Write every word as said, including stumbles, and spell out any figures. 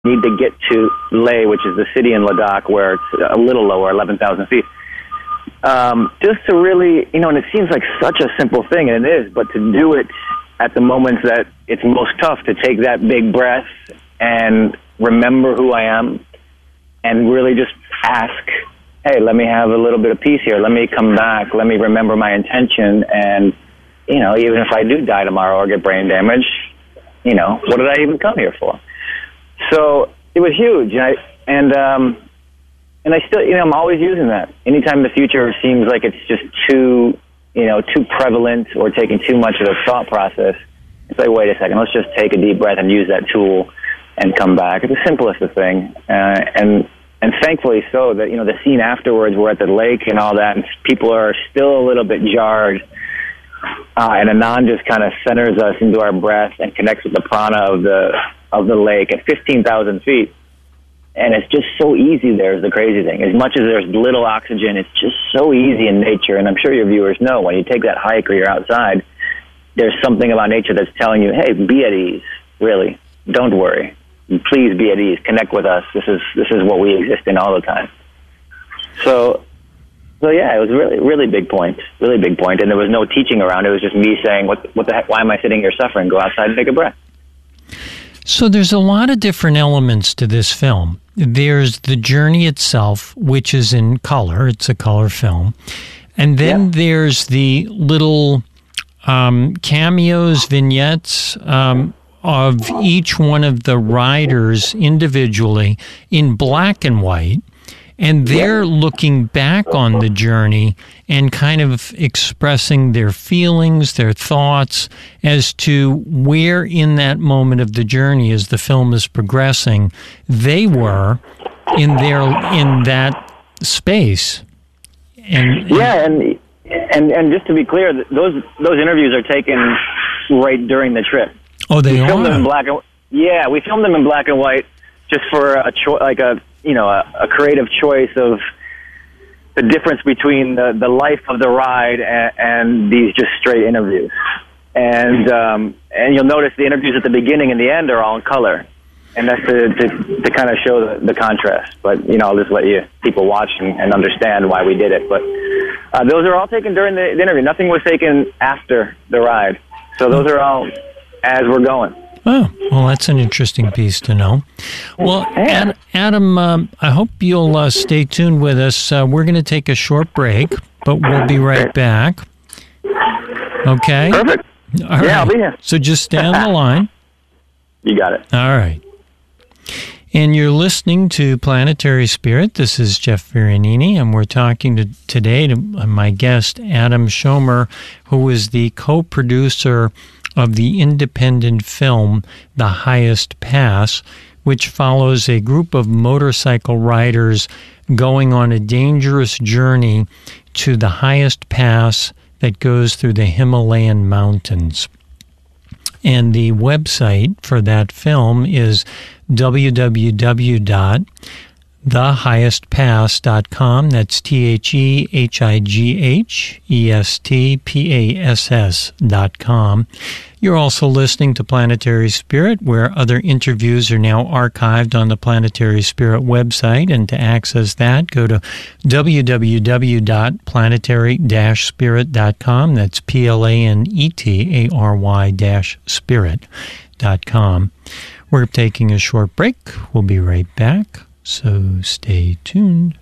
need to get to Leh, which is the city in Ladakh, where it's a little lower, eleven thousand feet. Um, just to really, you know, and it seems like such a simple thing, and it is, but to do it at the moments that it's most tough, to take that big breath and remember who I am and really just ask, hey, let me have a little bit of peace here. Let me come back. Let me remember my intention. And, you know, even if I do die tomorrow or get brain damage, you know, what did I even come here for? So it was huge. And I, and, um, and I still, you know, I'm always using that. Anytime the future seems like it's just too, you know, too prevalent or taking too much of the thought process, it's like, wait a second, let's just take a deep breath and use that tool and come back. It's the simplest of things. Uh, and, and thankfully so that, you know, the scene afterwards, we're at the lake and all that, and people are still a little bit jarred. Uh, and Anand just kind of centers us into our breath and connects with the prana of the, of the lake at fifteen thousand feet. And it's just so easy there is the crazy thing. As much as there's little oxygen, it's just so easy in nature. And I'm sure your viewers know when you take that hike or you're outside, there's something about nature that's telling you, hey, be at ease, really. Don't worry. Please be at ease. Connect with us. This is this is what we exist in all the time. So, so yeah, it was really, really big point. Really big point. And there was no teaching around. It was just me saying, what, what the heck, why am I sitting here suffering? Go outside and take a breath. So there's a lot of different elements to this film. There's the journey itself, which is in color. It's a color film. And then yeah. there's the little um, cameos, vignettes um, of each one of the riders individually in black and white. And they're looking back on the journey and kind of expressing their feelings, their thoughts as to where in that moment of the journey as the film is progressing, they were in their in that space. And, and yeah, and and and just to be clear, those those interviews are taken right during the trip. Oh, they we are? Filmed them in black and, yeah, we filmed them in black and white just for a cho- like a you know, a, a creative choice of the difference between the, the life of the ride and, and these just straight interviews. And um, and you'll notice the interviews at the beginning and the end are all in color. And that's to, to, to kind of show the, the contrast. But, you know, I'll just let you people watch and, and understand why we did it. But uh, those are all taken during the, the interview. Nothing was taken after the ride. So those are all as we're going. Oh, well, that's an interesting piece to know. Well, Ad, Adam, um, I hope you'll uh, stay tuned with us. Uh, we're going to take a short break, but we'll be right back. Okay? Perfect. All yeah, right. I'll be here. So just stay on the line. You got it. All right. And you're listening to Planetary Spirit. This is Jeff Viranini, and we're talking to, today to my guest, Adam Schomer, who is the co-producer of the independent film The Highest Pass, which follows a group of motorcycle riders going on a dangerous journey to the highest pass that goes through the Himalayan mountains. And the website for that film is w w w dot the highest pass dot com. That's T H E H I G H E S T P A S S dot com. You're also listening to Planetary Spirit, where other interviews are now archived on the Planetary Spirit website. And to access that, go to w w w dot planetary dash spirit dot com. That's P L A N E T A R Y dash spirit dot com. We're taking a short break. We'll be right back. So stay tuned.